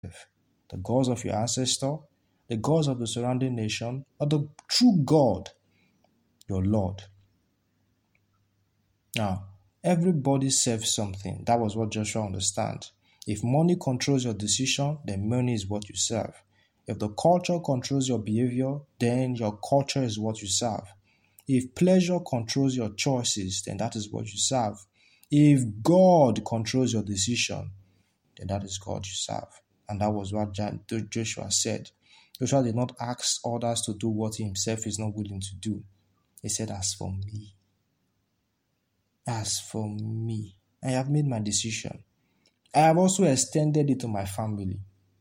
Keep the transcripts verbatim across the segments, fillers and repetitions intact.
The gods of your ancestor, the gods of the surrounding nation, or the true God, your Lord. Now, everybody serves something. That was what Joshua understood. If money controls your decision, then money is what you serve. If the culture controls your behavior, then your culture is what you serve. If pleasure controls your choices, then that is what you serve. If God controls your decision, then that is God you serve. And that was what Joshua said. Joshua did not ask others to do what he himself is not willing to do. He said, as for me, as for me, I have made my decision. I have also extended it to my family.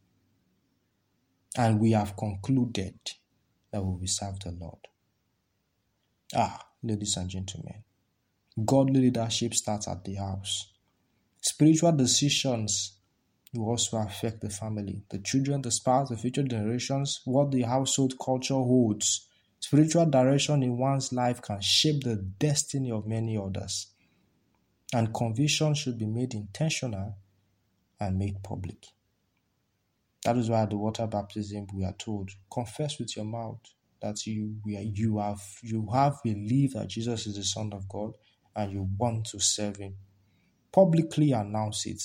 And we have concluded that we will serve the Lord. Ah, ladies and gentlemen, godly leadership starts at the house. Spiritual decisions will also affect the family, the children, the spouse, the future generations, what the household culture holds. Spiritual direction in one's life can shape the destiny of many others. And conviction should be made intentional and made public. That is why at the water baptism we are told, confess with your mouth that you you have you have believed that Jesus is the Son of God and you want to serve him. Publicly announce it.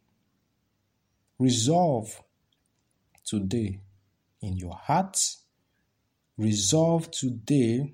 Resolve today in your heart. Resolve today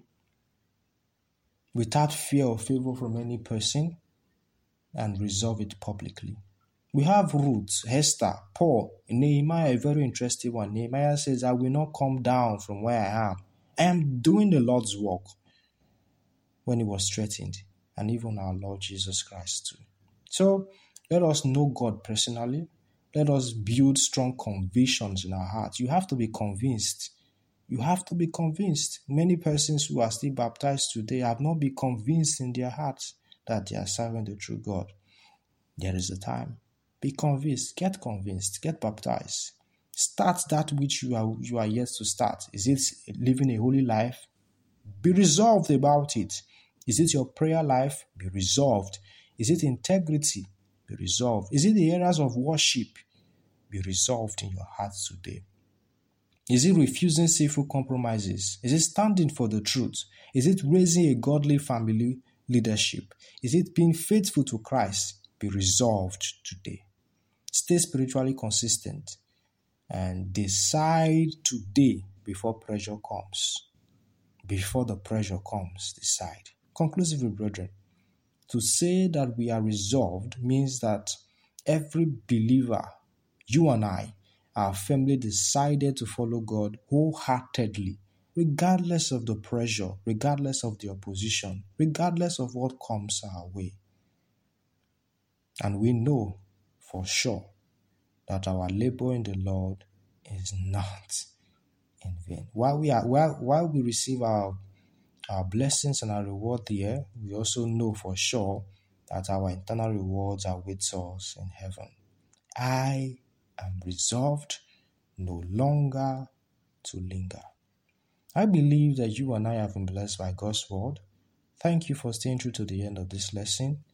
without fear or favor from any person, and resolve it publicly. We have Ruth, Esther, Paul, Nehemiah, a very interesting one. Nehemiah says, I will not come down from where I am. I am doing the Lord's work, when he was threatened, and even our Lord Jesus Christ too. So let us know God personally. Let us build strong convictions in our hearts. You have to be convinced. You have to be convinced. Many persons who are still baptized today have not been convinced in their hearts that they are serving the true God. There is a time. Be convinced. Get convinced. Get baptized. Start that which you are you are yet to start. Is it living a holy life? Be resolved about it. Is it your prayer life? Be resolved. Is it integrity? Be resolved. Is it the areas of worship? Be resolved in your heart today. Is it refusing sinful compromises? Is it standing for the truth? Is it raising a godly family leadership? Is it being faithful to Christ? Be resolved today. Stay spiritually consistent and decide today before pressure comes. Before the pressure comes, decide. Conclusively, brethren, to say that we are resolved means that every believer, you and I, are firmly decided to follow God wholeheartedly, regardless of the pressure, regardless of the opposition, regardless of what comes our way. And we know for sure that our labor in the Lord is not in vain. While we are while, while we receive our our blessings and our reward here, we also know for sure that our eternal rewards are with us in heaven. I am resolved no longer to linger. I believe that you and I have been blessed by God's word. Thank you for staying true to the end of this lesson.